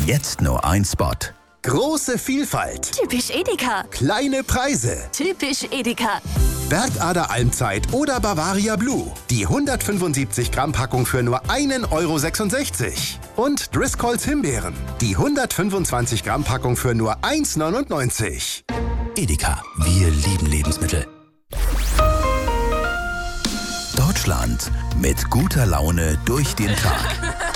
Jetzt nur ein Spot. Große Vielfalt. Typisch Edeka. Kleine Preise. Typisch Edeka. Bergader Almzeit oder Bavaria Blue. Die 175 Gramm Packung für nur 1,66 €. Und Driscolls Himbeeren. Die 125 Gramm Packung für nur 1,99 €. Edeka, wir lieben Lebensmittel. Deutschland mit guter Laune durch den Tag.